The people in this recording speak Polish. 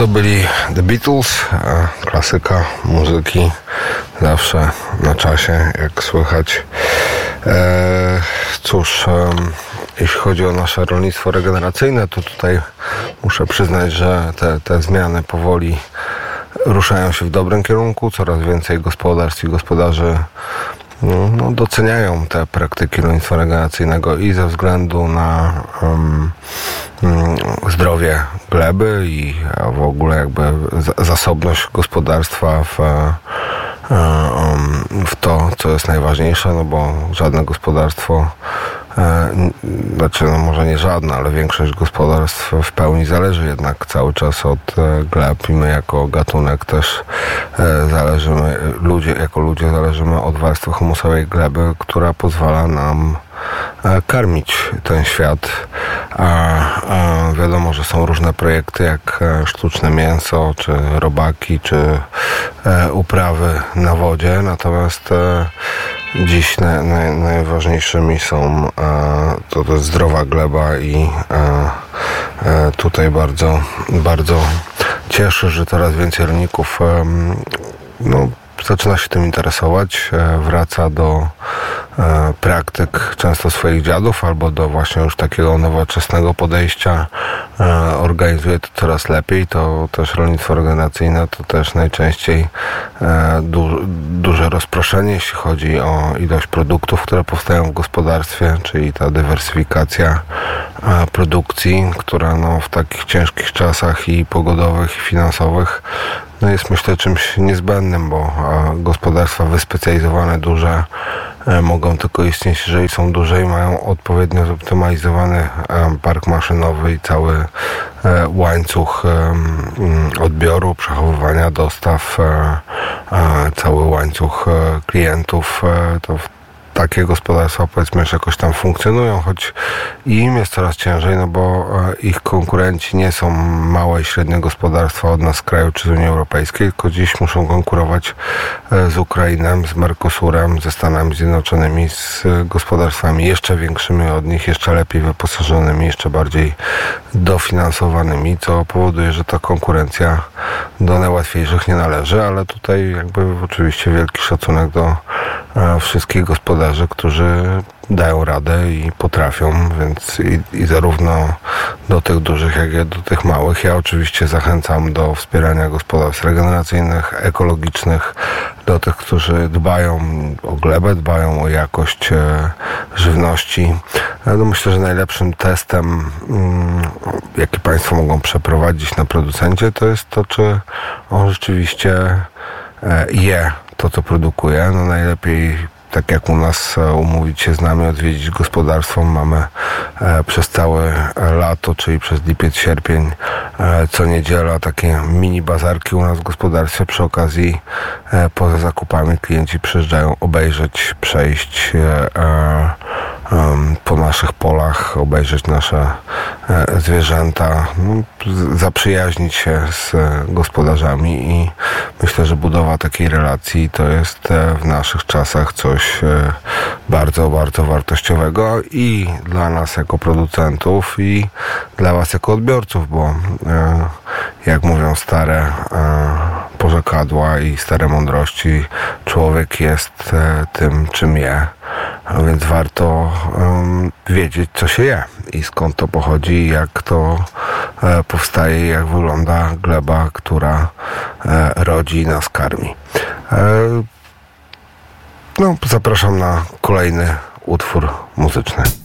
To byli The Beatles, klasyka muzyki, zawsze na czasie, jak słychać. Cóż, jeśli chodzi o nasze rolnictwo regeneracyjne, to tutaj muszę przyznać, że te zmiany powoli ruszają się w dobrym kierunku. Coraz więcej gospodarstw i gospodarzy doceniają te praktyki rolnictwa regeneracyjnego i ze względu na zdrowie gleby i w ogóle jakby zasobność gospodarstwa w to, co jest najważniejsze, no bo żadne gospodarstwo, może nie żadne, ale większość gospodarstw w pełni zależy jednak cały czas od gleb i my jako gatunek też jako ludzie zależymy od warstwy humusowej gleby, która pozwala nam karmić ten świat. Wiadomo, że są różne projekty jak sztuczne mięso, czy robaki, czy uprawy na wodzie, natomiast dziś najważniejszymi są to jest zdrowa gleba i tutaj bardzo, bardzo cieszę, że coraz więcej rolników zaczyna się tym interesować, wraca do praktyk często swoich dziadów albo do właśnie już takiego nowoczesnego podejścia, organizuje to coraz lepiej. To też rolnictwo regeneracyjne to też najczęściej duże rozproszenie, jeśli chodzi o ilość produktów, które powstają w gospodarstwie, czyli ta dywersyfikacja produkcji, która w takich ciężkich czasach i pogodowych, i finansowych jest, myślę, czymś niezbędnym, bo gospodarstwa wyspecjalizowane, duże mogą tylko istnieć, jeżeli są duże i mają odpowiednio zoptymalizowany park maszynowy i cały łańcuch odbioru, przechowywania, dostaw, cały łańcuch klientów. To takie gospodarstwa, powiedzmy, że jakoś tam funkcjonują, choć im jest coraz ciężej, bo ich konkurenci nie są małe i średnie gospodarstwa od nas z kraju czy z Unii Europejskiej, tylko dziś muszą konkurować z Ukrainą, z Mercosurem, ze Stanami Zjednoczonymi, z gospodarstwami jeszcze większymi od nich, jeszcze lepiej wyposażonymi, jeszcze bardziej dofinansowanymi, co powoduje, że ta konkurencja do najłatwiejszych nie należy, ale tutaj jakby oczywiście wielki szacunek do wszystkich gospodarzy, którzy dają radę i potrafią, więc i zarówno do tych dużych, jak i do tych małych. Ja oczywiście zachęcam do wspierania gospodarstw regeneracyjnych, ekologicznych, do tych, którzy dbają o glebę, dbają o jakość żywności. Myślę, że najlepszym testem, jaki Państwo mogą przeprowadzić na producencie, to jest to, czy on rzeczywiście je to, co produkuje. Najlepiej, tak jak u nas, umówić się z nami, odwiedzić gospodarstwo. Mamy przez całe lato, czyli przez lipiec, sierpień, co niedziela takie mini bazarki u nas w gospodarstwie. Przy okazji, poza zakupami, klienci przyjeżdżają obejrzeć, przejść po naszych polach, obejrzeć nasze zwierzęta, zaprzyjaźnić się z gospodarzami i myślę, że budowa takiej relacji to jest w naszych czasach coś bardzo, bardzo wartościowego i dla nas jako producentów, i dla Was jako odbiorców, bo jak mówią stare porzekadła i stare mądrości, człowiek jest tym, czym je. A więc warto wiedzieć, co się je i skąd to pochodzi, jak to powstaje, jak wygląda gleba, która rodzi i nas karmi. Zapraszam na kolejny utwór muzyczny.